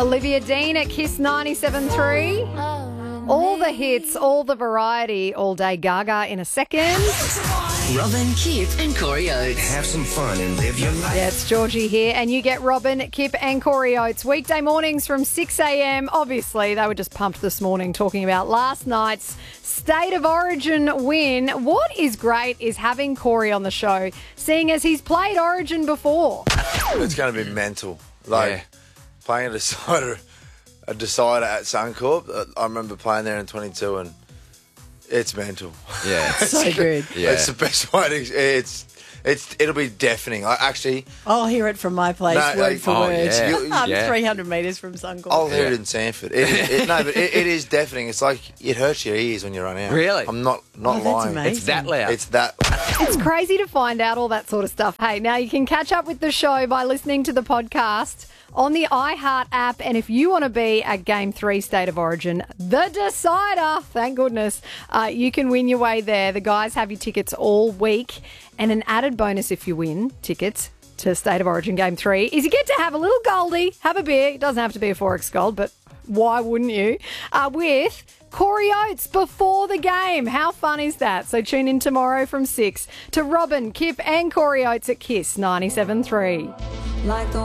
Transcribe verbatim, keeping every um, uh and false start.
Olivia Dean at Kiss ninety-seven point three. All the hits, all the variety, all day Gaga in a second. Robin, Kip and Corey Oates. Have some fun and live your life. Yeah, it's Georgie here, and you get Robin, Kip and Corey Oates weekday mornings from six a.m. Obviously, they were just pumped this morning talking about last night's State of Origin win. What is great is having Corey on the show, seeing as he's played Origin before. It's going to be mental. Like, Yeah. playing a decider, a decider at Suncorp. I remember playing there in twenty-two, and it's mental. Yeah. So good. Yeah. It's the best way to... It's, it's, it'll be deafening. I actually... I'll hear it from my place, No, word like- for oh, word. yeah. You- I'm Yeah. three hundred metres from Suncorp. I'll hear it Yeah. in Sanford. It, it, no, but it, it is deafening. It's like it hurts your ears when you run out. Really? I'm not not Oh, that's lying. amazing. It's that loud. It's that. It's crazy to find out all that sort of stuff. Hey, now you can catch up with the show by listening to the podcast on the iHeart app. And if you want to be at Game three State of Origin, the decider, thank goodness, uh, you can win your way there. The guys have your tickets all week. And an added bonus if you win tickets to State of Origin Game three is you get to have a little Goldie, have a beer. It doesn't have to be a four X Gold, but why wouldn't you? Uh, with Corey Oates before the game. How fun is that? So tune in tomorrow from six to Robin, Kip and Corey Oates at Kiss ninety-seven point three.